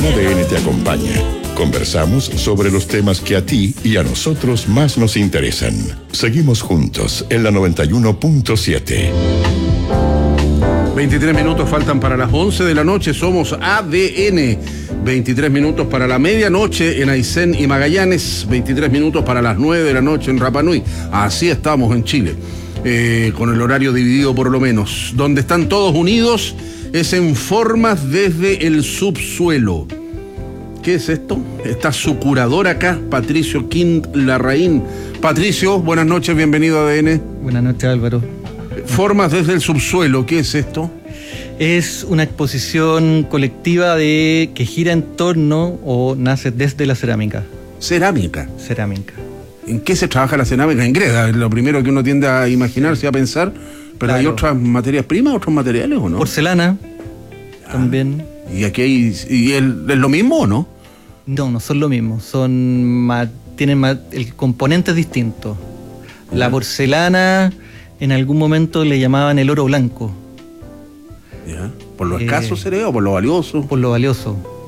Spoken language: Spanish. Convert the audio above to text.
En ADN te acompaña. Conversamos sobre los temas que a ti y a nosotros más nos interesan. Seguimos juntos en la 91.7. 23 minutos faltan para las 11 de la noche. Somos ADN. 23 minutos para la medianoche en Aysén y Magallanes. 23 minutos para las 9 de la noche en Rapa Nui. Así estamos en Chile. Con el horario dividido por lo menos. Donde están todos unidos es en Formas desde el subsuelo. ¿Qué es esto? Está su curador acá, Patricio Quint Larraín. Patricio, buenas noches, bienvenido a ADN. Buenas noches, Álvaro. Formas desde el subsuelo, ¿qué es esto? Es una exposición colectiva que gira en torno o nace desde la cerámica. Cerámica. Cerámica. ¿En qué se trabaja la cerámica? En greda, es lo primero que uno tiende a imaginarse, a pensar. Pero claro. ¿Hay otras materias primas, otros materiales o no? Porcelana, también. ¿Y aquí es lo mismo o no? No son lo mismo. Tienen el componente es distinto. La porcelana, en algún momento le llamaban el oro blanco. ¿Ya? ¿Por lo escaso sería o por lo valioso? Por lo valioso.